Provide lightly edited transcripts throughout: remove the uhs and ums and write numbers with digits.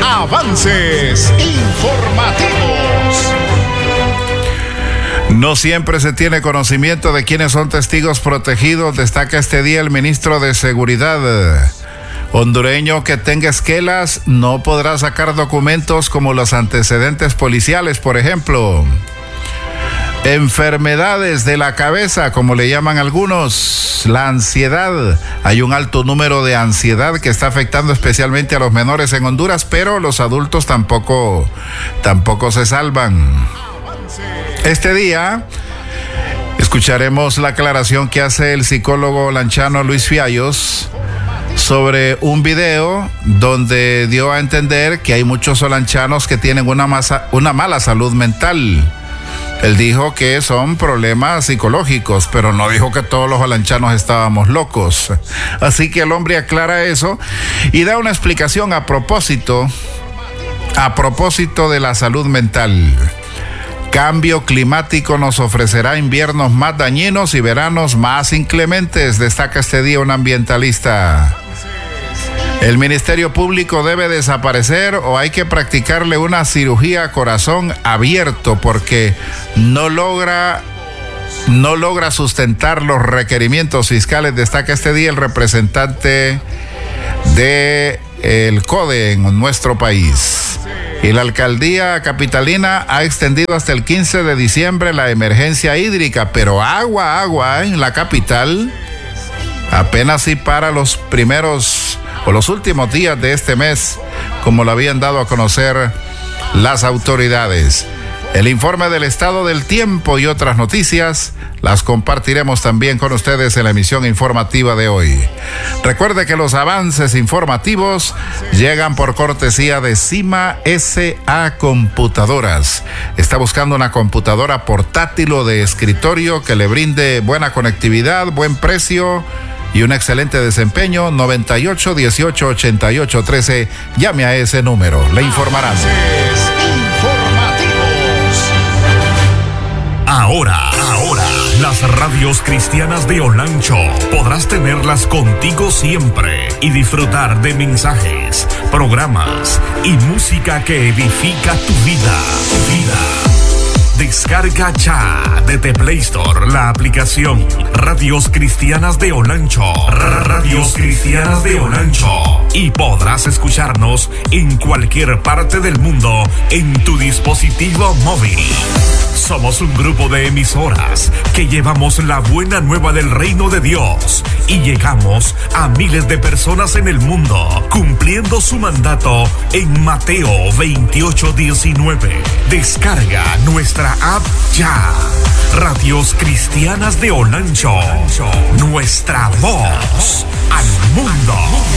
Avances informativos. No siempre se tiene conocimiento de quiénes son testigos protegidos, destaca este día el ministro de Seguridad. Hondureño que tenga esquelas no podrá sacar documentos como los antecedentes policiales, por ejemplo. Enfermedades de la cabeza, como le llaman algunos, la ansiedad. Hay un alto número de ansiedad que está afectando especialmente a los menores en Honduras, pero los adultos tampoco se salvan. Este día escucharemos la aclaración que hace el psicólogo lanchano Luis Fiallos sobre un video donde dio a entender que hay muchos olanchanos que tienen una mala salud mental. Él dijo que son problemas psicológicos, pero no dijo que todos los olanchanos estábamos locos. Así que el hombre aclara eso y da una explicación a propósito de la salud mental. Cambio climático nos ofrecerá inviernos más dañinos y veranos más inclementes, destaca este día un ambientalista. El Ministerio Público debe desaparecer o hay que practicarle una cirugía a corazón abierto porque no logra sustentar los requerimientos fiscales, destaca este día el representante del CODE en nuestro país. Y la alcaldía capitalina ha extendido hasta el 15 de diciembre la emergencia hídrica, pero agua en la capital apenas sí para los primeros o los últimos días de este mes, como lo habían dado a conocer las autoridades. El informe del estado del tiempo y otras noticias las compartiremos también con ustedes en la emisión informativa de hoy. Recuerde que los avances informativos llegan por cortesía de Cima SA Computadoras. Está buscando una computadora portátil o de escritorio que le brinde buena conectividad, buen precio y un excelente desempeño. 98 18 88 13. Llame a ese número. Le informarán. Ahora, las radios cristianas de Olancho podrás tenerlas contigo siempre y disfrutar de mensajes, programas y música que edifica tu vida. Descarga ya desde Play Store la aplicación Radios Cristianas de Olancho. Radios Cristianas de Olancho. Y podrás escucharnos en cualquier parte del mundo en tu dispositivo móvil. Somos un grupo de emisoras que llevamos la buena nueva del reino de Dios y llegamos a miles de personas en el mundo, cumpliendo su mandato en Mateo 28:19. Descarga nuestra app ya. Radios Cristianas de Olancho. Nuestra voz al mundo.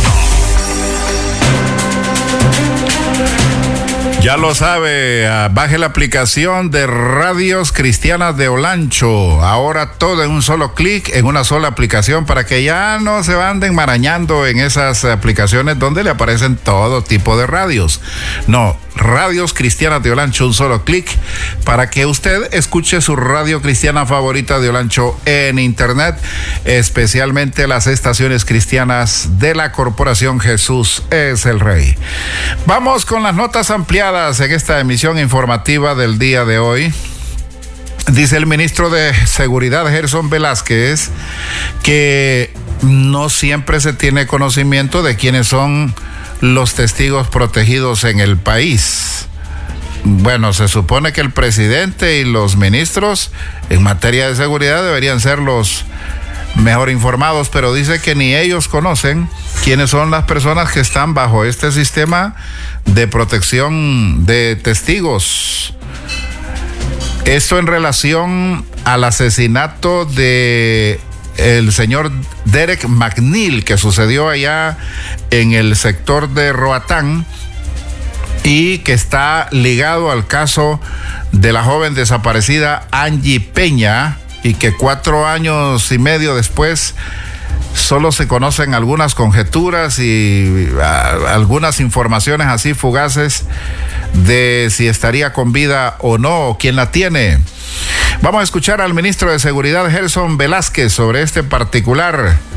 Ya lo sabe, baje la aplicación de Radios Cristianas de Olancho. Ahora todo en un solo clic, en una sola aplicación, para que ya no se anden marañando en esas aplicaciones donde le aparecen todo tipo de radios. No, Radios Cristianas de Olancho, un solo clic, para que usted escuche su radio cristiana favorita de Olancho en internet, especialmente las estaciones cristianas de la Corporación Jesús es el Rey. Vamos con las notas ampliadas en esta emisión informativa del día de hoy. Dice el ministro de Seguridad, Gerson Velázquez, que no siempre se tiene conocimiento de quiénes son los testigos protegidos en el país. Bueno, se supone que el presidente y los ministros en materia de seguridad deberían ser los mejor informados, pero dice que ni ellos conocen quiénes son las personas que están bajo este sistema de protección de testigos. Esto en relación al asesinato de el señor Derek McNeil, que sucedió allá en el sector de Roatán y que está ligado al caso de la joven desaparecida Angie Peña, y que 4 años y medio después solo se conocen algunas conjeturas y algunas informaciones así fugaces de si estaría con vida o no, o quién la tiene. Vamos a escuchar al ministro de Seguridad, Gerson Velázquez, sobre este particular.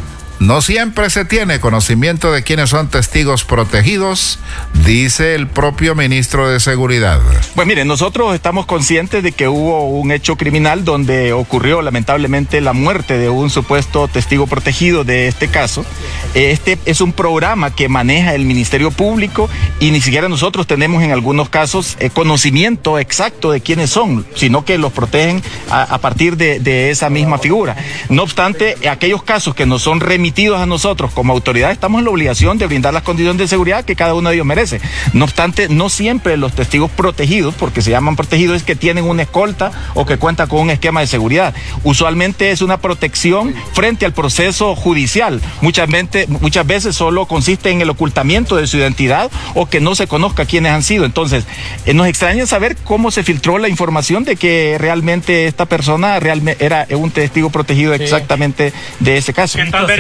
no siempre se tiene conocimiento de quiénes son testigos protegidos, dice el propio ministro de Seguridad. Pues miren, nosotros estamos conscientes de que hubo un hecho criminal donde ocurrió lamentablemente la muerte de un supuesto testigo protegido de este caso. Este es un programa que maneja el Ministerio Público y ni siquiera nosotros tenemos en algunos casos conocimiento exacto de quiénes son, sino que los protegen a partir de esa misma figura. No obstante, aquellos casos que nos son remitidos a nosotros como autoridad, estamos en la obligación de brindar las condiciones de seguridad que cada uno de ellos merece. No obstante, no siempre los testigos protegidos, porque se llaman protegidos, es que tienen una escolta o que cuentan con un esquema de seguridad. Usualmente es una protección frente al proceso judicial. Muchas veces solo consiste en el ocultamiento de su identidad o que no se conozca quiénes han sido. Entonces, nos extraña saber cómo se filtró la información de que realmente esta persona era un testigo protegido exactamente de ese caso.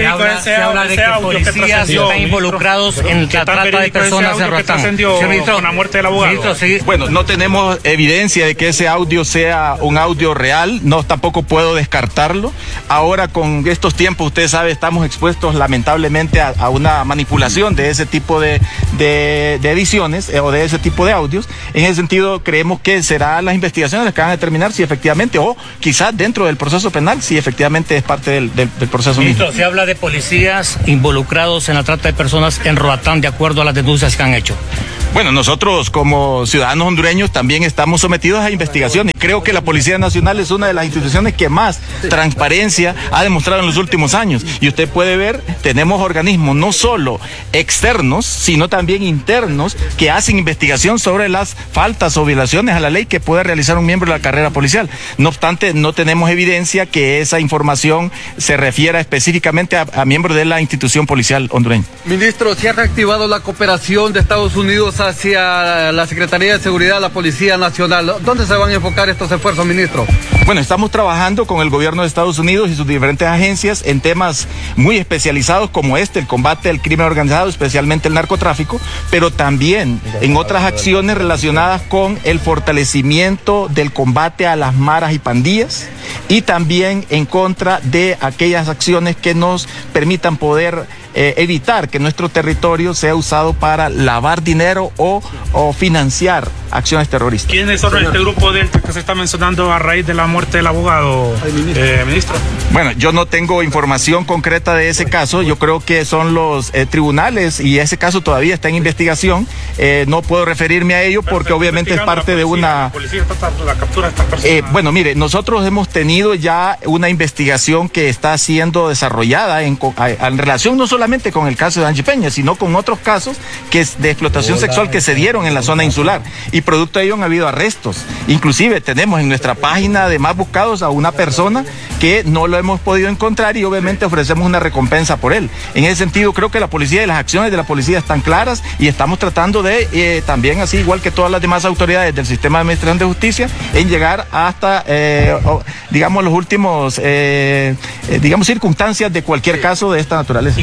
Se habla de que policías están involucrados en la trata de personas en Roatán. Con la muerte del abogado. Bueno, no tenemos evidencia de que ese audio sea un audio real, no tampoco puedo descartarlo. Ahora con estos tiempos, usted sabe, estamos expuestos lamentablemente a una manipulación de ese tipo de ediciones o de ese tipo de audios. En ese sentido, creemos que serán las investigaciones las que van a determinar si efectivamente, o quizás dentro del proceso penal, si efectivamente es parte del proceso mismo. Se habla de policías involucrados en la trata de personas en Roatán, de acuerdo a las denuncias que han hecho. Bueno, nosotros como ciudadanos hondureños también estamos sometidos a investigaciones. Creo que la Policía Nacional es una de las instituciones que más transparencia ha demostrado en los últimos años. Y usted puede ver, tenemos organismos no solo externos, sino también internos que hacen investigación sobre las faltas o violaciones a la ley que puede realizar un miembro de la carrera policial. No obstante, no tenemos evidencia que esa información se refiera específicamente a miembros de la institución policial hondureña. Ministro, ¿se ha reactivado la cooperación de Estados Unidos hacia la Secretaría de Seguridad, la Policía Nacional? ¿Dónde se van a enfocar estos esfuerzos, ministro? Bueno, estamos trabajando con el gobierno de Estados Unidos y sus diferentes agencias en temas muy especializados como el combate al crimen organizado, especialmente el narcotráfico, pero también en otras acciones relacionadas con el fortalecimiento del combate a las maras y pandillas y también en contra de aquellas acciones que nos permitan poder evitar que nuestro territorio sea usado para lavar dinero o financiar acciones terroristas. ¿Quiénes son este grupo Delta que se está mencionando a raíz de la muerte del abogado, ministro? Bueno, yo no tengo información concreta de ese caso. Yo creo que son los tribunales y ese caso todavía está en investigación. No puedo referirme a ello porque obviamente es parte de una... ¿La policía está tratando la captura de estas personas? Bueno, mire, nosotros hemos tenido ya una investigación que está siendo desarrollada en relación no solamente con el caso de Angie Peña, sino con otros casos de explotación sexual que se dieron en la zona insular. Y producto de ello han habido arrestos. Inclusive tenemos en nuestra página de Más Buscados a una persona que no lo hemos podido encontrar y obviamente ofrecemos una recompensa por él. En ese sentido creo que la policía y las acciones de la policía están claras y estamos tratando de también, así igual que todas las demás autoridades del sistema de administración de justicia, en llegar hasta digamos los últimos circunstancias de cualquier caso de esta naturaleza.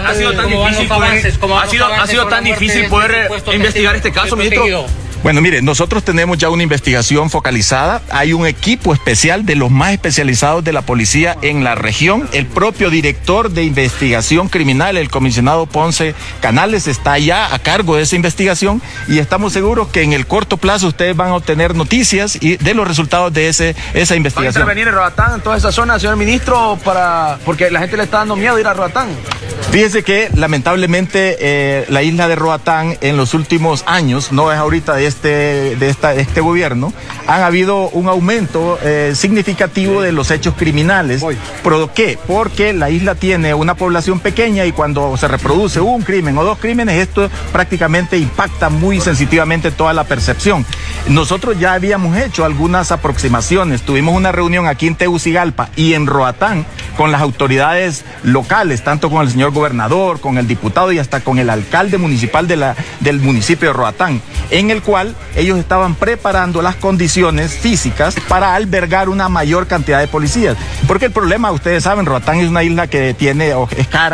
Ha sido tan difícil poder investigar este caso, ministro. Bueno, mire, nosotros tenemos ya una investigación focalizada, hay un equipo especial de los más especializados de la policía en la región, el propio director de investigación criminal, el comisionado Ponce Canales, está ya a cargo de esa investigación y estamos seguros que en el corto plazo ustedes van a obtener noticias y de los resultados de esa investigación. ¿Va a intervenir en Roatán, en toda esa zona, señor ministro, porque la gente le está dando miedo de ir a Roatán? Fíjese que lamentablemente la isla de Roatán en los últimos años, no es ahorita de este gobierno, han habido un aumento significativo de los hechos criminales. ¿Por qué? Porque la isla tiene una población pequeña y cuando se reproduce un crimen o dos crímenes, esto prácticamente impacta muy sensitivamente toda la percepción. Nosotros ya habíamos hecho algunas aproximaciones, tuvimos una reunión aquí en Tegucigalpa y en Roatán con las autoridades locales, tanto con el señor gobernador, con el diputado y hasta con el alcalde municipal del municipio de Roatán, en el cual ellos estaban preparando las condiciones físicas para albergar una mayor cantidad de policías. Porque el problema, ustedes saben, Roatán es una isla que es cara,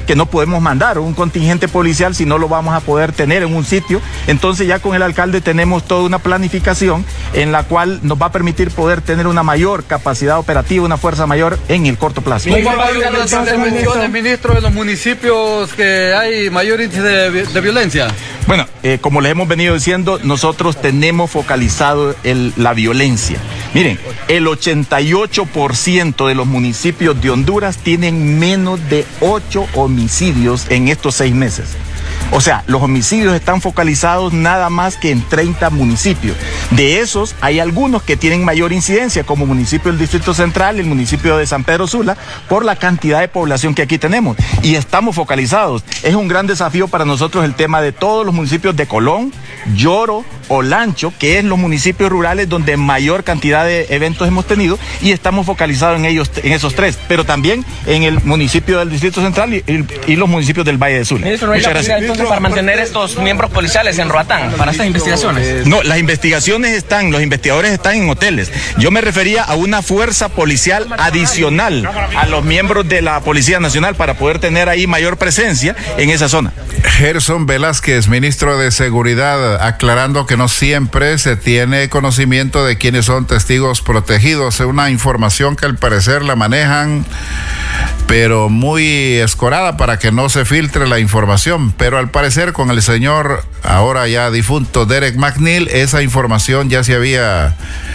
que no podemos mandar un contingente policial si no lo vamos a poder tener en un sitio. Entonces ya con el alcalde tenemos toda una planificación en la cual nos va a permitir poder tener una mayor capacidad operativa, una fuerza mayor en el corto plazo. ¿Cuál va a ser las intervenciones, ministro, de los municipios que hay mayor índice de violencia? Bueno, como les hemos venido diciendo, nosotros tenemos focalizado la violencia. Miren, el 88% de los municipios de Honduras tienen menos de 8 homicidios en estos 6 meses. O sea, los homicidios están focalizados nada más que en 30 municipios. De esos, hay algunos que tienen mayor incidencia, como el municipio del Distrito Central y el municipio de San Pedro Sula, por la cantidad de población que aquí tenemos. Y estamos focalizados. Es un gran desafío para nosotros el tema de todos los municipios de Colón, Lloro, Olancho, que es los municipios rurales donde mayor cantidad de eventos hemos tenido, y estamos focalizados en esos 3, pero también en el municipio del Distrito Central y los municipios del Valle de Sula. Ministro, ¿no hay la posibilidad entonces para mantener estos miembros policiales en Roatán para estas investigaciones? No, las investigaciones están, los investigadores están en hoteles. Yo me refería a una fuerza policial adicional a los miembros de la Policía Nacional para poder tener ahí mayor presencia en esa zona. Gerson Velázquez, ministro de Seguridad, aclarando que no siempre se tiene conocimiento de quiénes son testigos protegidos. Es una información que al parecer la manejan, pero muy escorada para que no se filtre la información. Pero al parecer con el señor, ahora ya difunto, Derek McNeil, esa información ya se había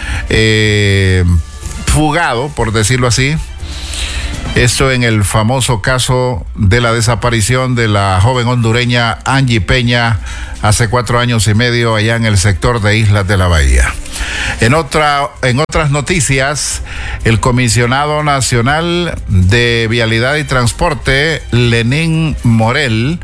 fugado, por decirlo así. Esto en el famoso caso de la desaparición de la joven hondureña Angie Peña hace 4 años y medio allá en el sector de Islas de la Bahía. En otras noticias, el comisionado nacional de Vialidad y Transporte, Lenín Morel,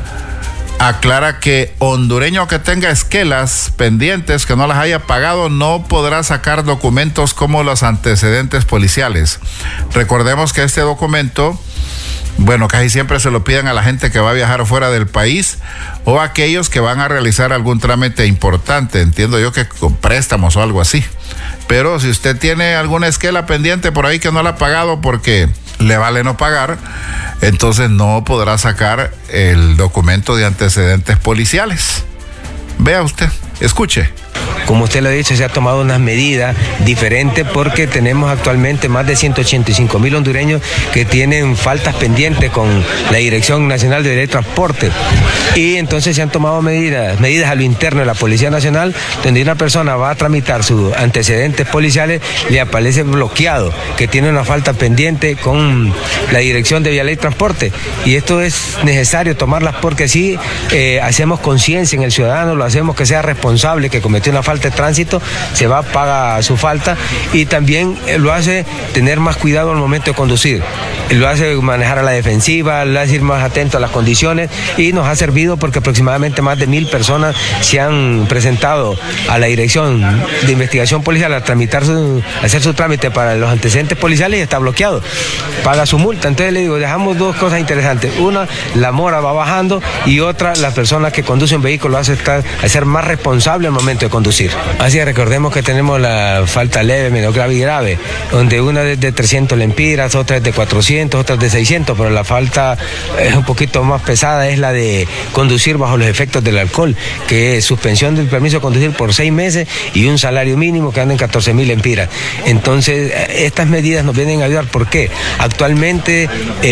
aclara que hondureño que tenga esquelas pendientes, que no las haya pagado, no podrá sacar documentos como los antecedentes policiales. Recordemos que este documento, bueno, casi siempre se lo piden a la gente que va a viajar fuera del país o a aquellos que van a realizar algún trámite importante, entiendo yo que con préstamos o algo así. Pero si usted tiene alguna esquela pendiente por ahí que no la ha pagado porque le vale no pagar, entonces no podrá sacar el documento de antecedentes policiales. Vea usted, escuche. Como usted lo ha dicho, se ha tomado unas medidas diferentes porque tenemos actualmente más de 185,000 hondureños que tienen faltas pendientes con la Dirección Nacional de Vialidad y Transporte. Y entonces se han tomado medidas a lo interno de la Policía Nacional, donde una persona va a tramitar sus antecedentes policiales, le aparece bloqueado que tiene una falta pendiente con la Dirección de Vialidad y Transporte. Y esto es necesario tomarlas porque así hacemos conciencia en el ciudadano, lo hacemos que sea responsable, que cometió una falta de tránsito, se va, paga su falta, y también lo hace tener más cuidado al momento de conducir, lo hace manejar a la defensiva, lo hace ir más atento a las condiciones, y nos ha servido porque aproximadamente más de 1,000 personas se han presentado a la Dirección de Investigación Policial a hacer su trámite para los antecedentes policiales y está bloqueado, paga su multa. Entonces le digo, dejamos 2 cosas interesantes: una, la mora va bajando, y otra, las personas que conducen vehículos a ser más responsables al momento de conducir. Así, recordemos que tenemos la falta leve, medio grave y grave, donde una es de 300 lempiras, otra es de 400, otra es de 600, pero la falta es un poquito más pesada, es la de conducir bajo los efectos del alcohol, que es suspensión del permiso de conducir por 6 meses y un salario mínimo que anda en 14,000 lempiras. Entonces, estas medidas nos vienen a ayudar. ¿Por qué? Actualmente,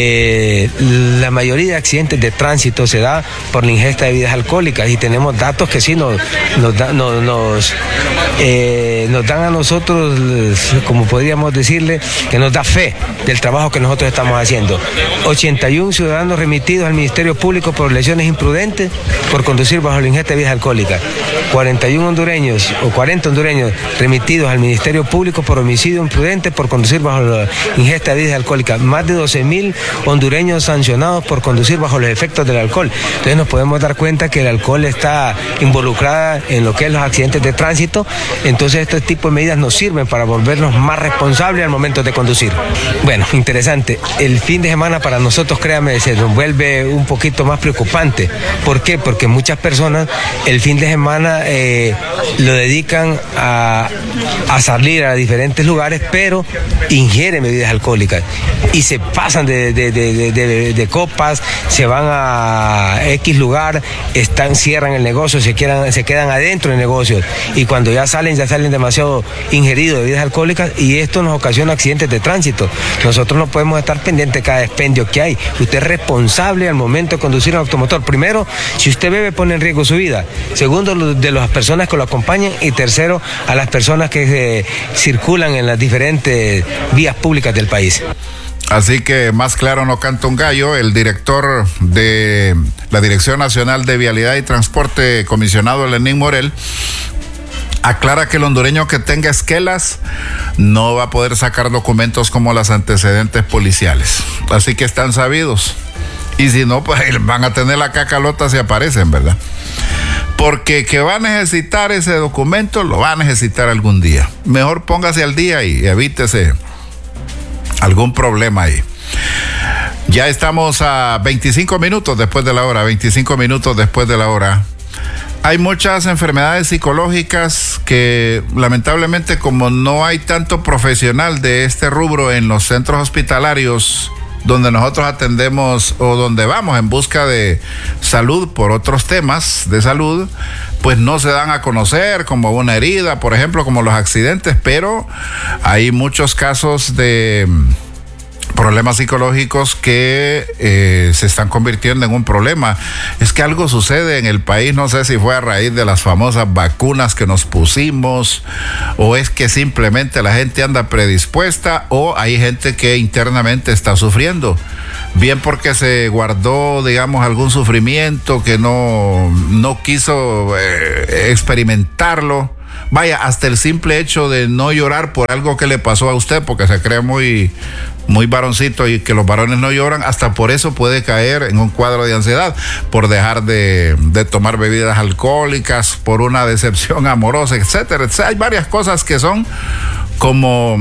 la mayoría de accidentes de tránsito se da por la ingesta de bebidas alcohólicas, y tenemos datos que sí nos dan a nosotros, como podríamos decirle, que nos da fe del trabajo que nosotros estamos haciendo. 81 ciudadanos remitidos al Ministerio Público por lesiones imprudentes por conducir bajo la ingesta de bebidas alcohólicas. 41 hondureños o 40 hondureños remitidos al Ministerio Público por homicidio imprudente por conducir bajo la ingesta de bebidas alcohólicas. Más de 12,000 hondureños sancionados por conducir bajo los efectos del alcohol. Entonces nos podemos dar cuenta que el alcohol está involucrada en lo que es los accidentes de tránsito. Entonces este tipo de medidas nos sirven para volvernos más responsables al momento de conducir. Bueno, interesante. El fin de semana para nosotros, créame, se nos vuelve un poquito más preocupante. ¿Por qué? Porque muchas personas el fin de semana lo dedican a salir a diferentes lugares, pero ingieren bebidas alcohólicas y se pasan de copas, se van a X lugar, cierran el negocio, se quedan adentro del negocio, y cuando ya salen demasiado ingeridos de bebidas alcohólicas, y esto nos ocasiona accidentes de tránsito. Nosotros no podemos estar pendientes de cada expendio que hay. Usted es responsable al momento de conducir un automotor. Primero, si usted bebe, pone en riesgo su vida. Segundo, de las personas que lo acompañan, y tercero, a las personas que circulan en las diferentes vías públicas del país. Así que más claro no canta un gallo. El director de la Dirección Nacional de Vialidad y Transporte, comisionado Lenín Morel, aclara que el hondureño que tenga esquelas no va a poder sacar documentos como los antecedentes policiales. Así que están sabidos. Y si no, pues van a tener la cacalota si aparecen, ¿verdad? Porque que va a necesitar ese documento, lo va a necesitar algún día. Mejor póngase al día y evítese algún problema ahí. Ya estamos a 25 minutos después de la hora, 25 minutos después de la hora. Hay muchas enfermedades psicológicas que lamentablemente, como no hay tanto profesional de este rubro en los centros hospitalarios donde nosotros atendemos o donde vamos en busca de salud por otros temas de salud, pues no se dan a conocer, como una herida, por ejemplo, como los accidentes, pero hay muchos casos de problemas psicológicos que se están convirtiendo en un problema. Es que algo sucede en el país, no sé si fue a raíz de las famosas vacunas que nos pusimos, o es que simplemente la gente anda predispuesta, o hay gente que internamente está sufriendo, bien porque se guardó, digamos, algún sufrimiento que no quiso experimentarlo. Vaya, hasta el simple hecho de no llorar por algo que le pasó a usted, porque se cree muy varoncito y que los varones no lloran, hasta por eso puede caer en un cuadro de ansiedad, por dejar de tomar bebidas alcohólicas, por una decepción amorosa, etcétera, etcétera. Hay varias cosas que son como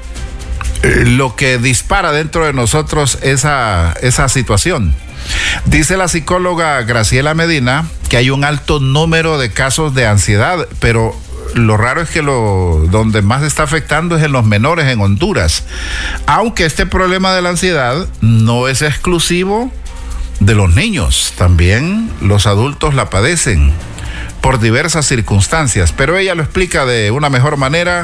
lo que dispara dentro de nosotros esa situación. Dice la psicóloga Graciela Medina que hay un alto número de casos de ansiedad, pero lo raro es que donde más está afectando es en los menores en Honduras, aunque este problema de la ansiedad no es exclusivo de los niños, también los adultos la padecen por diversas circunstancias, pero ella lo explica de una mejor manera.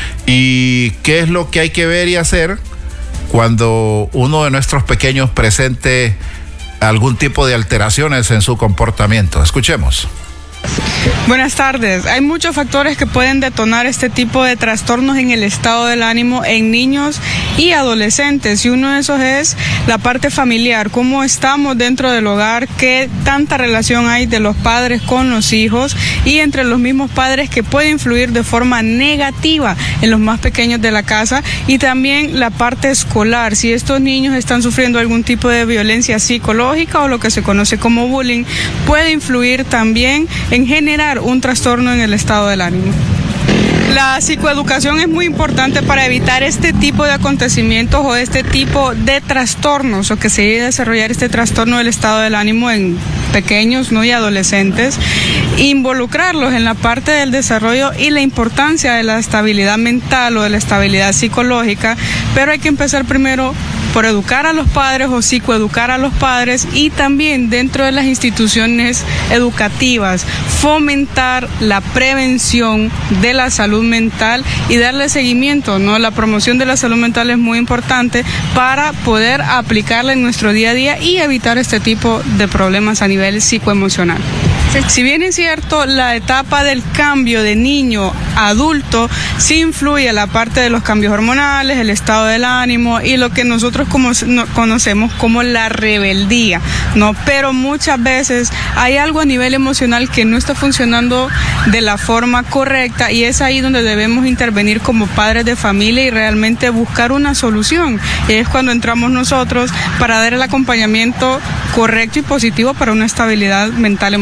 Y qué es lo que hay que ver y hacer cuando uno de nuestros pequeños presente algún tipo de alteraciones en su comportamiento. Escuchemos. Buenas tardes. Hay muchos factores que pueden detonar este tipo de trastornos en el estado del ánimo en niños y adolescentes, y uno de esos es la parte familiar, cómo estamos dentro del hogar, qué tanta relación hay de los padres con los hijos y entre los mismos padres, que puede influir de forma negativa en los más pequeños de la casa, y también la parte escolar, si estos niños están sufriendo algún tipo de violencia psicológica o lo que se conoce como bullying, puede influir también en generar un trastorno en el estado del ánimo. La psicoeducación es muy importante para evitar este tipo de acontecimientos o este tipo de trastornos, o que se llegue a desarrollar este trastorno del estado del ánimo en pequeños, ¿no?, y adolescentes. Involucrarlos en la parte del desarrollo y la importancia de la estabilidad mental o de la estabilidad psicológica, pero hay que empezar primero por educar a los padres o psicoeducar a los padres, y también dentro de las instituciones educativas fomentar la prevención de la salud mental y darle seguimiento, ¿no? La promoción de la salud mental es muy importante para poder aplicarla en nuestro día a día y evitar este tipo de problemas a nivel psicoemocional. Si bien es cierto, la etapa del cambio de niño a adulto sí influye la parte de los cambios hormonales, el estado del ánimo y lo que nosotros conocemos como la rebeldía, ¿no? Pero muchas veces hay algo a nivel emocional que no está funcionando de la forma correcta, y es ahí donde debemos intervenir como padres de familia y realmente buscar una solución. Y es cuando entramos nosotros para dar el acompañamiento correcto y positivo para una estabilidad mental emocional.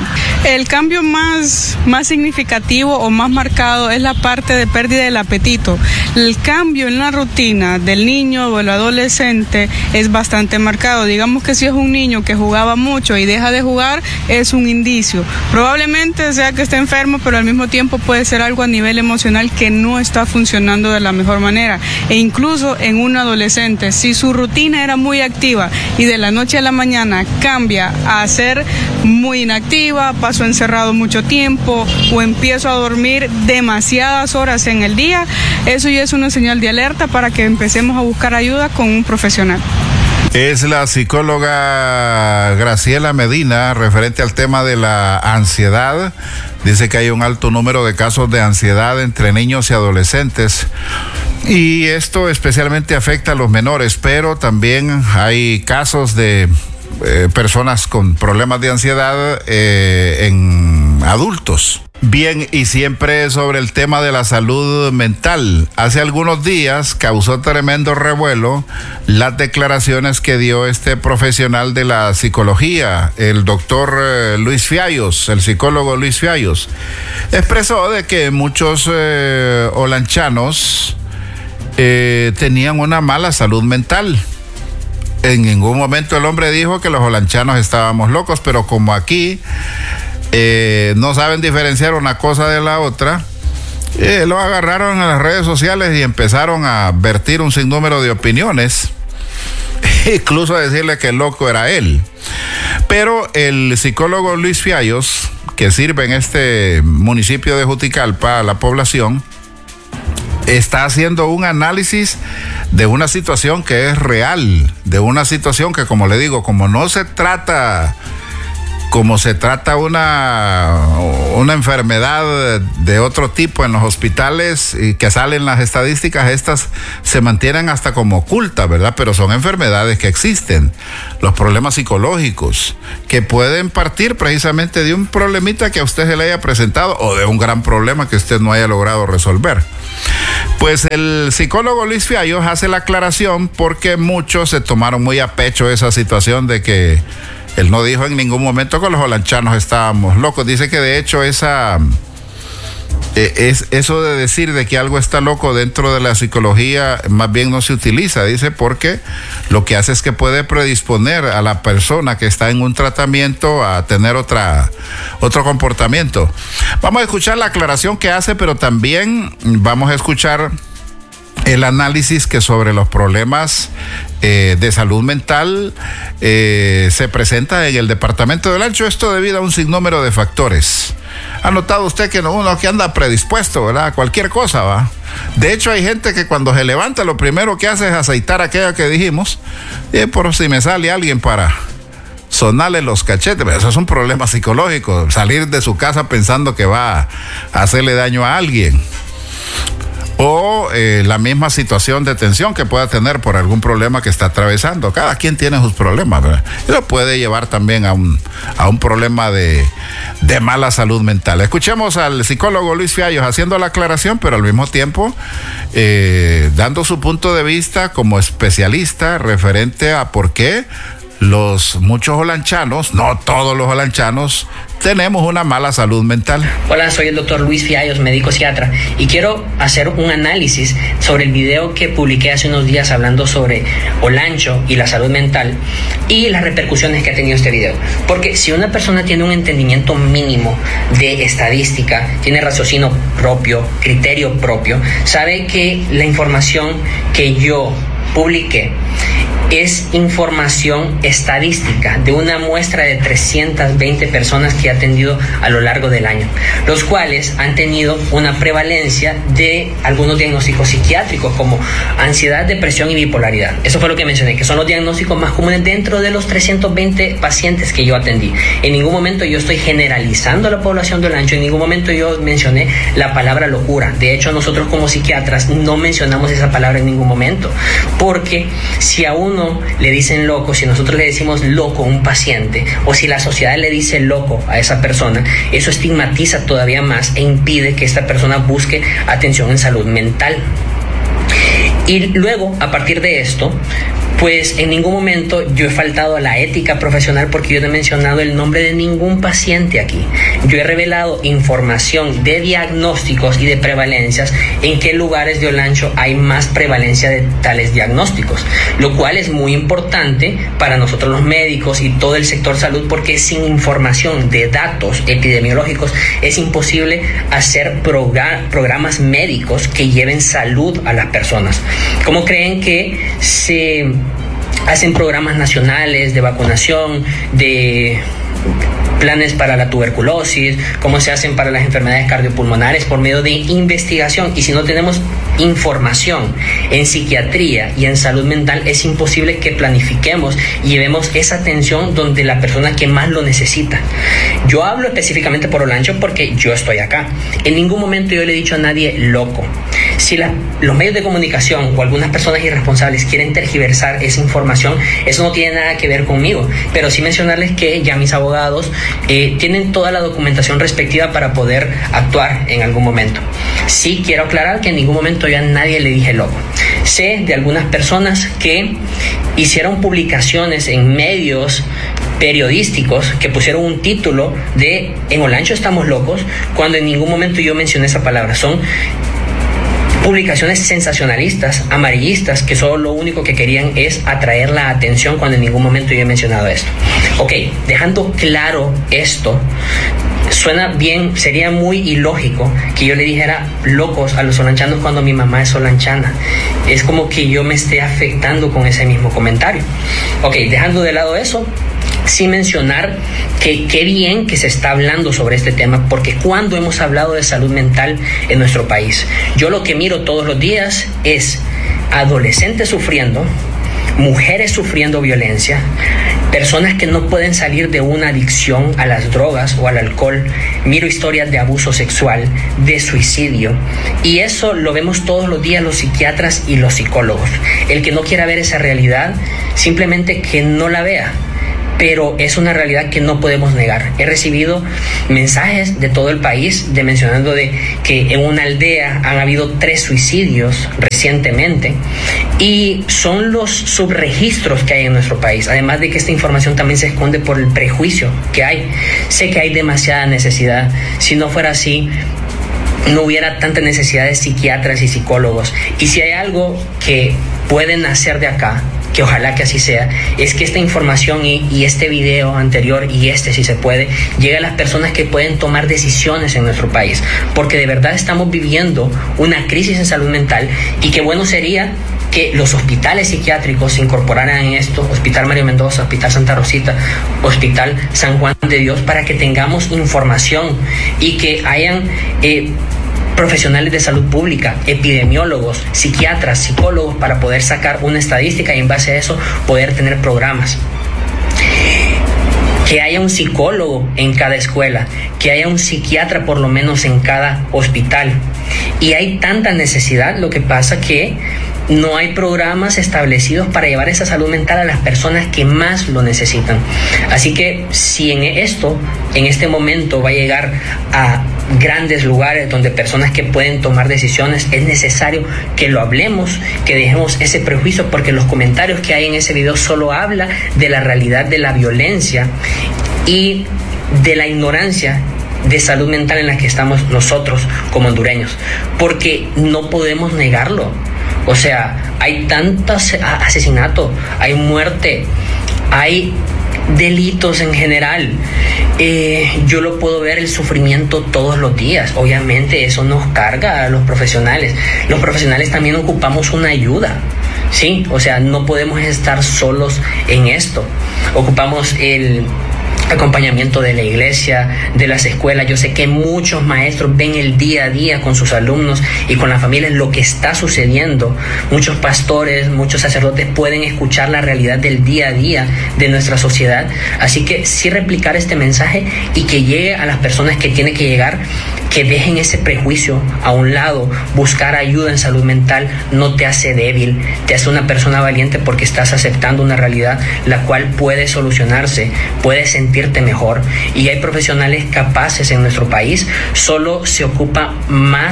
El cambio más significativo o más marcado es la parte de pérdida del apetito. El cambio en la rutina del niño o el adolescente es bastante marcado. Digamos que si es un niño que jugaba mucho y deja de jugar, es un indicio. Probablemente sea que esté enfermo, pero al mismo tiempo puede ser algo a nivel emocional que no está funcionando de la mejor manera. E incluso en un adolescente, si su rutina era muy activa y de la noche a la mañana cambia a ser muy inactiva, paso encerrado mucho tiempo o empiezo a dormir demasiadas horas en el día, eso ya es una señal de alerta para que empecemos a buscar ayuda con un profesional. Es la psicóloga Graciela Medina, referente al tema de la ansiedad. Dice que hay un alto número de casos de ansiedad entre niños y adolescentes. Y esto especialmente afecta a los menores, pero también hay casos de personas con problemas de ansiedad en adultos. Bien, y siempre sobre el tema de la salud mental. Hace algunos días causó tremendo revuelo las declaraciones que dio este profesional de la psicología, el doctor Luis Fiallos, el psicólogo Luis Fiallos. Expresó de que muchos olanchanos tenían una mala salud mental. En ningún momento el hombre dijo que los olanchanos estábamos locos, pero como aquí no saben diferenciar una cosa de la otra, lo agarraron en las redes sociales y empezaron a vertir un sinnúmero de opiniones, incluso a decirle que el loco era él. Pero el psicólogo Luis Fiallos, que sirve en este municipio de Juticalpa a la población, está haciendo un análisis de una situación que es real, de una situación que, como le digo, como no se trata, como se trata una enfermedad de otro tipo en los hospitales y que salen las estadísticas, estas se mantienen hasta como ocultas, ¿verdad? Pero son enfermedades que existen, los problemas psicológicos, que pueden partir precisamente de un problemita que a usted se le haya presentado o de un gran problema que usted no haya logrado resolver. Pues el psicólogo Luis Fiallos hace la aclaración porque muchos se tomaron muy a pecho esa situación de que él no dijo en ningún momento que los olanchanos estábamos locos. Dice que de hecho eso de decir de que algo está loco dentro de la psicología más bien no se utiliza, dice, porque lo que hace es que puede predisponer a la persona que está en un tratamiento a tener otro comportamiento. Vamos a escuchar la aclaración que hace, pero también vamos a escuchar el análisis que sobre los problemas de salud mental se presenta en el departamento del Ancho, esto debido a un sinnúmero de factores. ¿Ha notado usted que uno que anda predispuesto, ¿verdad? A cualquier cosa, ¿va? De hecho, hay gente que cuando se levanta lo primero que hace es aceitar aquello que dijimos, por si me sale alguien para sonarle los cachetes. Pero eso es un problema psicológico, salir de su casa pensando que va a hacerle daño a alguien. O la misma situación de tensión que pueda tener por algún problema que está atravesando. Cada quien tiene sus problemas, ¿verdad? Eso puede llevar también a un problema de mala salud mental. Escuchemos al psicólogo Luis Fiallos haciendo la aclaración, pero al mismo tiempo dando su punto de vista como especialista referente a por qué muchos olanchanos, no todos los olanchanos, tenemos una mala salud mental. Hola, soy el doctor Luis Fiallos, médico psiquiatra, y quiero hacer un análisis sobre el video que publiqué hace unos días hablando sobre Olancho y la salud mental y las repercusiones que ha tenido este video. Porque si una persona tiene un entendimiento mínimo de estadística, tiene raciocinio propio, criterio propio, sabe que la información que yo publiqué es información estadística de una muestra de 320 personas que he atendido a lo largo del año, los cuales han tenido una prevalencia de algunos diagnósticos psiquiátricos como ansiedad, depresión y bipolaridad. Eso fue lo que mencioné, que son los diagnósticos más comunes dentro de los 320 pacientes que yo atendí. En ningún momento yo estoy generalizando a la población de Olancho, en ningún momento yo mencioné la palabra locura. De hecho, nosotros como psiquiatras no mencionamos esa palabra en ningún momento, porque si a uno le dicen loco, si nosotros le decimos loco a un paciente, o si la sociedad le dice loco a esa persona, eso estigmatiza todavía más e impide que esta persona busque atención en salud mental. Y luego, a partir de esto, Pues en ningún momento yo he faltado a la ética profesional porque yo no he mencionado el nombre de ningún paciente aquí. Yo he revelado información de diagnósticos y de prevalencias, en qué lugares de Olancho hay más prevalencia de tales diagnósticos, lo cual es muy importante para nosotros los médicos y todo el sector salud, porque sin información de datos epidemiológicos es imposible hacer programas médicos que lleven salud a las personas. ¿Cómo creen que se hacen programas nacionales de vacunación, de planes para la tuberculosis, cómo se hacen para las enfermedades cardiopulmonares? Por medio de investigación. Y si no tenemos información en psiquiatría y en salud mental, es imposible que planifiquemos y llevemos esa atención donde la persona que más lo necesita. Yo hablo específicamente por Olancho porque yo estoy acá. En ningún momento yo le he dicho a nadie loco. Si los medios de comunicación o algunas personas irresponsables quieren tergiversar esa información, eso no tiene nada que ver conmigo, pero sí mencionarles que ya mis abogados tienen toda la documentación respectiva para poder actuar en algún momento. Sí quiero aclarar que en ningún momento yo a nadie le dije loco. Sé de algunas personas que hicieron publicaciones en medios periodísticos que pusieron un título de "En Olancho estamos locos", cuando en ningún momento yo mencioné esa palabra. Son publicaciones sensacionalistas, amarillistas, que solo lo único que querían es atraer la atención, cuando en ningún momento yo he mencionado esto. Ok, dejando claro esto, suena bien, sería muy ilógico que yo le dijera locos a los olanchanos cuando mi mamá es olanchana. Es como que yo me esté afectando con ese mismo comentario. Ok, dejando de lado eso, sí mencionar que qué bien que se está hablando sobre este tema, porque cuando hemos hablado de salud mental en nuestro país, yo lo que miro todos los días es adolescentes sufriendo, mujeres sufriendo violencia, personas que no pueden salir de una adicción a las drogas o al alcohol. Miro historias de abuso sexual, de suicidio, y eso lo vemos todos los días los psiquiatras y los psicólogos. El que no quiera ver esa realidad, simplemente que no la vea, pero es una realidad que no podemos negar. He recibido mensajes de todo el país mencionando de que en una aldea han habido 3 suicidios recientemente, y son los subregistros que hay en nuestro país. Además de que esta información también se esconde por el prejuicio que hay. Sé que hay demasiada necesidad. Si no fuera así, no hubiera tanta necesidad de psiquiatras y psicólogos. Y si hay algo que pueden hacer de acá, que ojalá que así sea, es que esta información y este video anterior y si se puede, llegue a las personas que pueden tomar decisiones en nuestro país, porque de verdad estamos viviendo una crisis en salud mental, y qué bueno sería que los hospitales psiquiátricos se incorporaran en esto, Hospital Mario Mendoza, Hospital Santa Rosita, Hospital San Juan de Dios, para que tengamos información y que hayan profesionales de salud pública, epidemiólogos, psiquiatras, psicólogos, para poder sacar una estadística y en base a eso poder tener programas. Que haya un psicólogo en cada escuela, que haya un psiquiatra por lo menos en cada hospital. Y hay tanta necesidad, lo que pasa que no hay programas establecidos para llevar esa salud mental a las personas que más lo necesitan. Así que si en este momento va a llegar a grandes lugares donde personas que pueden tomar decisiones, es necesario que lo hablemos, que dejemos ese prejuicio, porque los comentarios que hay en ese video solo habla de la realidad de la violencia y de la ignorancia de salud mental en la que estamos nosotros como hondureños, porque no podemos negarlo. O sea, hay tantos asesinatos, hay muerte, hay delitos en general. Yo lo puedo ver, el sufrimiento todos los días. Obviamente eso nos carga a los profesionales. Los profesionales también ocupamos una ayuda, ¿sí? O sea, no podemos estar solos en esto. Ocupamos el acompañamiento de la iglesia, de las escuelas. Yo sé que muchos maestros ven el día a día con sus alumnos y con las familias lo que está sucediendo. Muchos pastores, muchos sacerdotes pueden escuchar la realidad del día a día de nuestra sociedad. Así que sí replicar este mensaje y que llegue a las personas que tiene que llegar, que dejen ese prejuicio a un lado. Buscar ayuda en salud mental no te hace débil, te hace una persona valiente, porque estás aceptando una realidad la cual puede solucionarse, puedes sentirte mejor, y hay profesionales capaces en nuestro país. Solo se ocupa más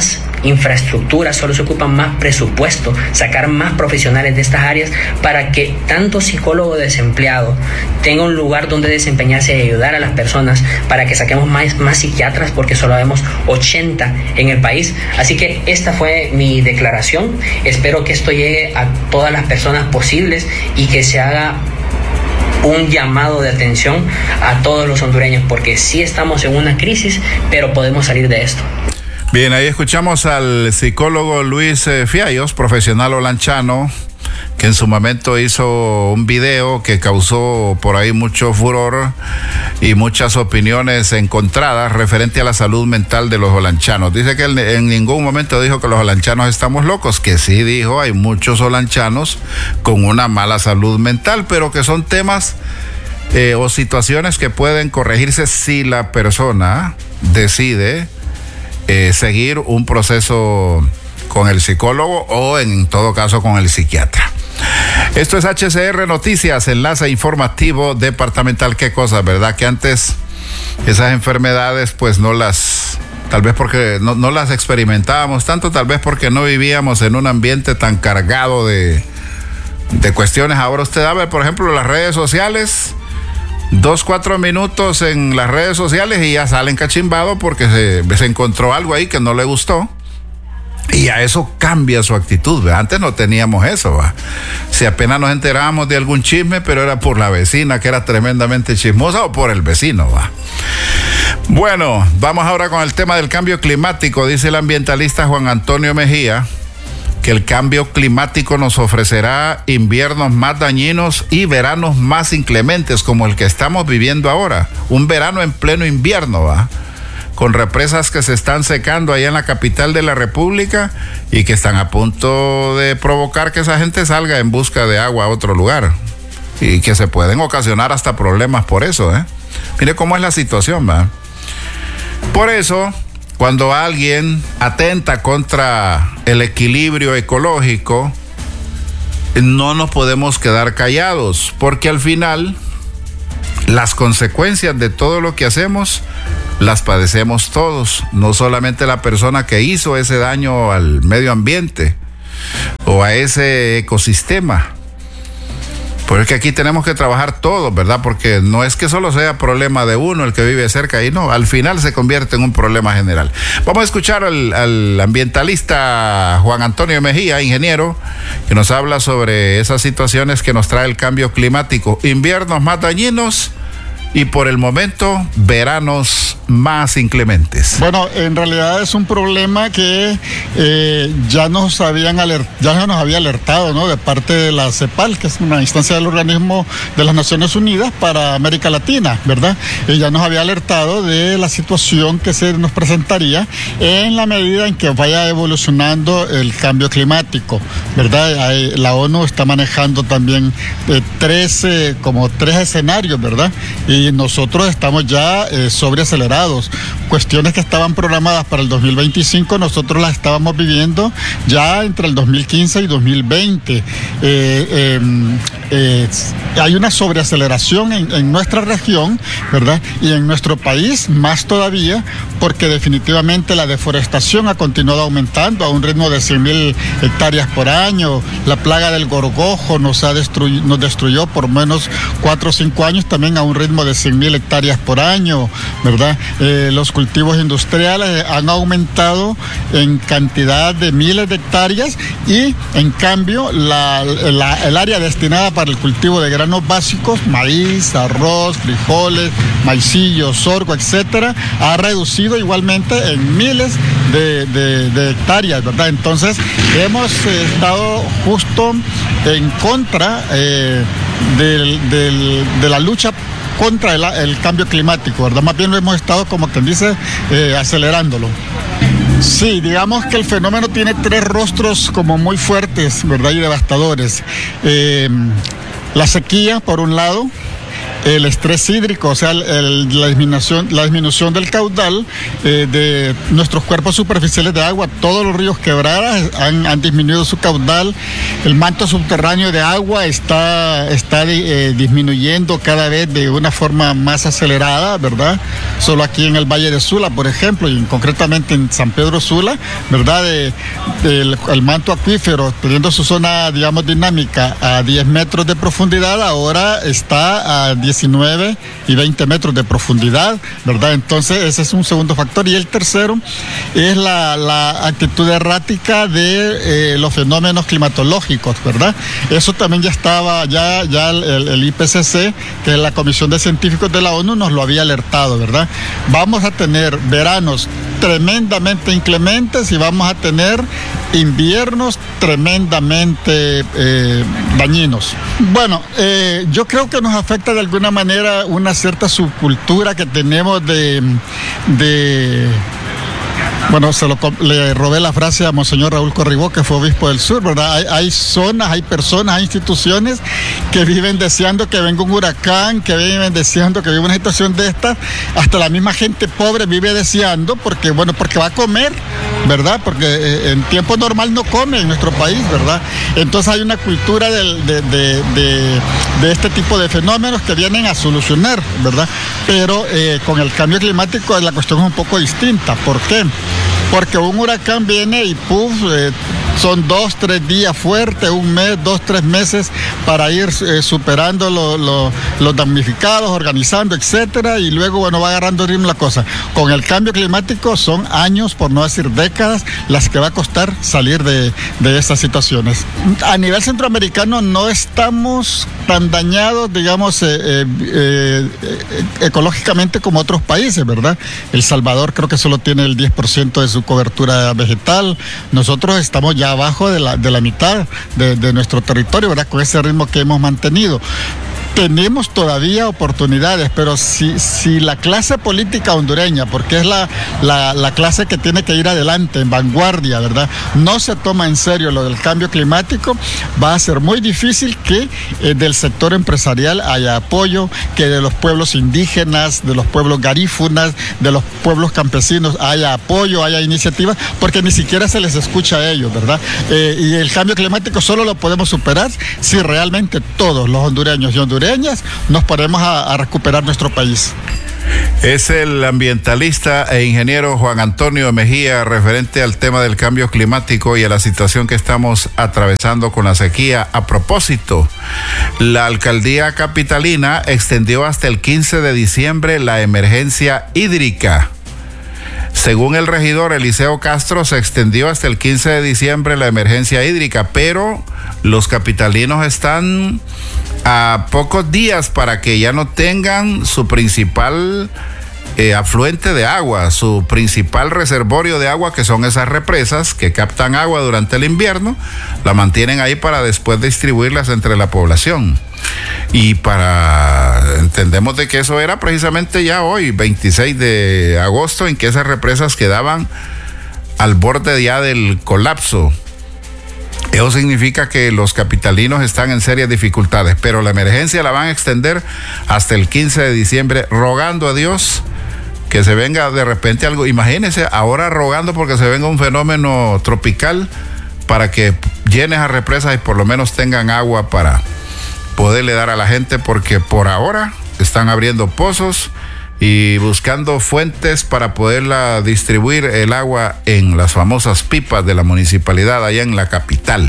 infraestructura, solo se ocupa más presupuesto, sacar más profesionales de estas áreas para que tanto psicólogo desempleado tenga un lugar donde desempeñarse y ayudar a las personas, para que saquemos más psiquiatras, porque solo vemos 80 en el país. Así que esta fue mi declaración. Espero que esto llegue a todas las personas posibles y que se haga un llamado de atención a todos los hondureños, porque sí estamos en una crisis, pero podemos salir de esto. Bien, ahí escuchamos al psicólogo Luis Fiallos, profesional olanchano, que en su momento hizo un video que causó por ahí mucho furor y muchas opiniones encontradas referente a la salud mental de los olanchanos. Dice que él en ningún momento dijo que los olanchanos estamos locos, que sí dijo, hay muchos olanchanos con una mala salud mental, pero que son temas o situaciones que pueden corregirse si la persona decide seguir un proceso con el psicólogo o en todo caso con el psiquiatra. Esto es HCR Noticias, enlace informativo departamental. Qué cosas, ¿verdad? Que antes esas enfermedades pues tal vez porque no las experimentábamos tanto, tal vez porque no vivíamos en un ambiente tan cargado de cuestiones. Ahora usted ve, por ejemplo, las redes sociales, 2-4 minutos en las redes sociales y ya salen cachimbados porque se encontró algo ahí que no le gustó. Y a eso cambia su actitud, ¿verdad? Antes no teníamos eso, ¿verdad? Si apenas nos enterábamos de algún chisme, pero era por la vecina que era tremendamente chismosa o por el vecino, ¿verdad? Bueno, vamos ahora con el tema del cambio climático. Dice el ambientalista Juan Antonio Mejía que el cambio climático nos ofrecerá inviernos más dañinos y veranos más inclementes, como el que estamos viviendo ahora. Un verano en pleno invierno, ¿verdad? Con represas que se están secando allá en la capital de la República y que están a punto de provocar que esa gente salga en busca de agua a otro lugar y que se pueden ocasionar hasta problemas por eso, ¿eh? Mire cómo es la situación, ¿va? Por eso, cuando alguien atenta contra el equilibrio ecológico, no nos podemos quedar callados, porque al final las consecuencias de todo lo que hacemos las padecemos todos, no solamente la persona que hizo ese daño al medio ambiente o a ese ecosistema. Porque aquí tenemos que trabajar todos, ¿verdad? Porque no es que solo sea problema de uno el que vive cerca y no, al final se convierte en un problema general. Vamos a escuchar al ambientalista Juan Antonio Mejía, ingeniero, que nos habla sobre esas situaciones que nos trae el cambio climático. Inviernos más dañinos y por el momento veranos más inclementes. Bueno, en realidad es un problema que ya nos había alertado, ¿no? De parte de la CEPAL, que es una instancia del organismo de las Naciones Unidas para América Latina, ¿verdad? Y ya nos había alertado de la situación que se nos presentaría en la medida en que vaya evolucionando el cambio climático, ¿verdad? La ONU está manejando también tres escenarios, ¿verdad? Y nosotros estamos ya sobreacelerados. Cuestiones que estaban programadas para el 2025, nosotros las estábamos viviendo ya entre el 2015 y 2020. Hay una sobreaceleración en nuestra región, ¿verdad? Y en nuestro país más todavía, porque definitivamente la deforestación ha continuado aumentando a un ritmo de 100,000 hectáreas por año. La plaga del gorgojo nos destruyó por menos 4 o 5 años también a un ritmo de 100,000 hectáreas por año, ¿verdad? Los cultivos industriales han aumentado en cantidad de miles de hectáreas y en cambio el área destinada para el cultivo de granos básicos, maíz, arroz, frijoles, maicillo, sorgo, etcétera, ha reducido igualmente en miles de hectáreas, ¿verdad? Entonces hemos estado justo en contra de la lucha contra el cambio climático, ¿verdad? Más bien lo hemos estado, como quien dice, acelerándolo. Sí, digamos que el fenómeno tiene 3 rostros como muy fuertes, ¿verdad? Y devastadores. La sequía, por un lado, el estrés hídrico, o sea, la disminución del caudal de nuestros cuerpos superficiales de agua. Todos los ríos quebradas han disminuido su caudal. El manto subterráneo de agua está disminuyendo cada vez de una forma más acelerada, ¿verdad? Solo aquí en el Valle de Sula, por ejemplo, y concretamente en San Pedro Sula, ¿verdad? El manto acuífero, teniendo su zona, digamos, dinámica a 10 metros de profundidad, ahora está a 19 y 20 metros de profundidad, ¿verdad? Entonces ese es un segundo factor. Y el tercero es la actitud errática de los fenómenos climatológicos, ¿verdad? Eso también ya estaba, el IPCC, que es la Comisión de Científicos de la ONU, nos lo había alertado, ¿verdad? Vamos a tener veranos tremendamente inclementes y vamos a tener inviernos tremendamente dañinos. Bueno, yo creo que nos afecta de alguna manera una cierta subcultura que tenemos bueno, le robé la frase a Monseñor Raúl Corribó, que fue obispo del sur, ¿verdad? Hay zonas, hay personas, hay instituciones que viven deseando que venga un huracán, que viven deseando que viva una situación de esta. Hasta la misma gente pobre vive deseando porque va a comer, ¿verdad? Porque en tiempo normal no come en nuestro país, ¿verdad? Entonces hay una cultura de este tipo de fenómenos que vienen a solucionar, ¿verdad? Pero con el cambio climático la cuestión es un poco distinta. ¿Por qué? Porque un huracán viene y son 2-3 días fuertes, un mes, 2-3 meses para ir superando los damnificados, organizando, etcétera, y luego, va agarrando ritmo la cosa. Con el cambio climático son años, por no decir décadas, las que va a costar salir de estas situaciones. A nivel centroamericano no estamos tan dañados, digamos, ecológicamente como otros países, ¿verdad? El Salvador creo que solo tiene el 10% de su cobertura vegetal. Nosotros estamos ya abajo de la mitad de nuestro territorio, ¿verdad? Con ese ritmo que hemos mantenido. Tenemos todavía oportunidades, pero si la clase política hondureña, porque es la clase que tiene que ir adelante, en vanguardia, ¿verdad?, no se toma en serio lo del cambio climático, va a ser muy difícil que del sector empresarial haya apoyo, que de los pueblos indígenas, de los pueblos garífunas, de los pueblos campesinos haya apoyo, haya iniciativas, porque ni siquiera se les escucha a ellos, ¿verdad? Y el cambio climático solo lo podemos superar si realmente todos los hondureños y hondureñas nos ponemos a recuperar nuestro país. Es el ambientalista e ingeniero Juan Antonio Mejía, referente al tema del cambio climático y a la situación que estamos atravesando con la sequía. A propósito, la alcaldía capitalina extendió hasta el 15 de diciembre la emergencia hídrica. Según el regidor Eliseo Castro, se extendió hasta el 15 de diciembre la emergencia hídrica, pero los capitalinos están a pocos días para que ya no tengan su principal afluente de agua, su principal reservorio de agua, que son esas represas que captan agua durante el invierno, la mantienen ahí para después distribuirlas entre la población. Y entendemos de que eso era precisamente ya hoy, 26 de agosto, en que esas represas quedaban al borde ya del colapso. Eso significa que los capitalinos están en serias dificultades, pero la emergencia la van a extender hasta el 15 de diciembre, rogando a Dios que se venga de repente algo. Imagínense, ahora rogando porque se venga un fenómeno tropical para que llene esas represas y por lo menos tengan agua para poderle dar a la gente, porque por ahora están abriendo pozos y buscando fuentes para poderla distribuir el agua en las famosas pipas de la municipalidad allá en la capital.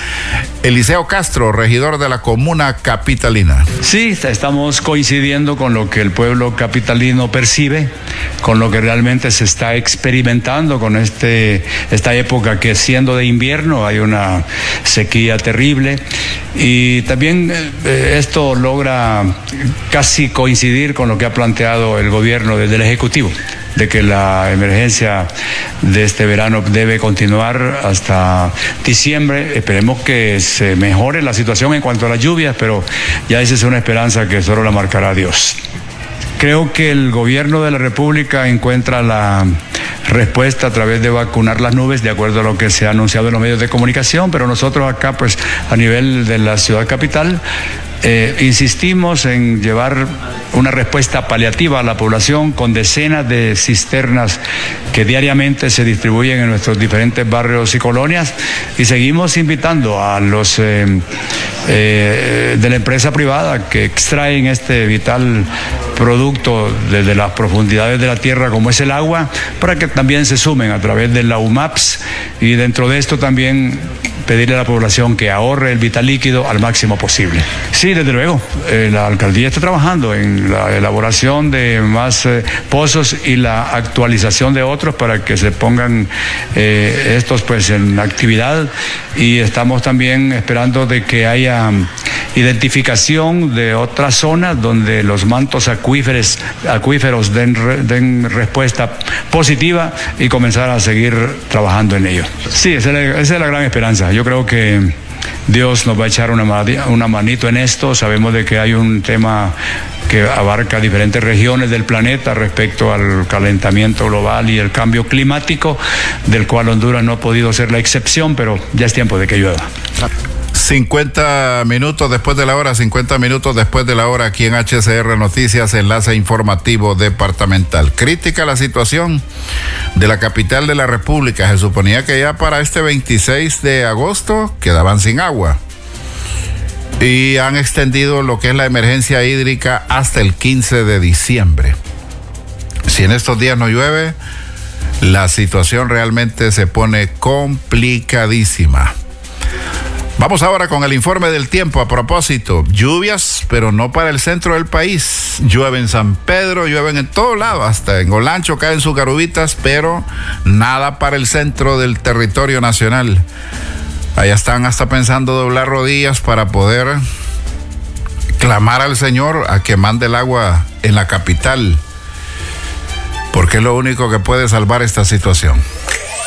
Eliseo Castro, regidor de la comuna capitalina. Sí, estamos coincidiendo con lo que el pueblo capitalino percibe, con lo que realmente se está experimentando con esta época que, siendo de invierno, hay una sequía terrible, y también esto logra casi coincidir con lo que ha planteado el gobierno desde el Ejecutivo, de que la emergencia de este verano debe continuar hasta diciembre. Esperemos que se mejore la situación en cuanto a las lluvias, pero ya esa es una esperanza que solo la marcará Dios. Creo que el gobierno de la República encuentra la respuesta a través de vacunar las nubes, de acuerdo a lo que se ha anunciado en los medios de comunicación, pero nosotros acá, pues, a nivel de la ciudad capital, Insistimos en llevar una respuesta paliativa a la población con decenas de cisternas que diariamente se distribuyen en nuestros diferentes barrios y colonias, y seguimos invitando a los de la empresa privada que extraen este vital producto desde las profundidades de la tierra como es el agua, para que también se sumen a través de la UMAPS, y dentro de esto también pedirle a la población que ahorre el vital líquido al máximo posible. Sí, desde luego, la alcaldía está trabajando en la elaboración de más pozos y la actualización de otros para que se pongan estos pues en actividad, y estamos también esperando de que haya identificación de otras zonas donde los mantos acuíferos den respuesta positiva y comenzar a seguir trabajando en ello. Sí, esa es la gran esperanza. Yo creo que Dios nos va a echar una manito en esto. Sabemos de que hay un tema que abarca diferentes regiones del planeta respecto al calentamiento global y el cambio climático, del cual Honduras no ha podido ser la excepción, pero ya es tiempo de que llueva. 50 minutos después de la hora, 50 minutos después de la hora, aquí en HCR Noticias, enlace informativo departamental. Crítica la situación de la capital de la República. Se suponía que ya para este 26 de agosto quedaban sin agua, y han extendido lo que es la emergencia hídrica hasta el 15 de diciembre. Si en estos días no llueve, la situación realmente se pone complicadísima. Vamos ahora con el informe del tiempo. A propósito, lluvias, pero no para el centro del país. Llueve en San Pedro, llueven en todo lado, hasta en Olancho caen sus garubitas, pero nada para el centro del territorio nacional. Allá están hasta pensando doblar rodillas para poder clamar al Señor a que mande el agua en la capital, porque es lo único que puede salvar esta situación.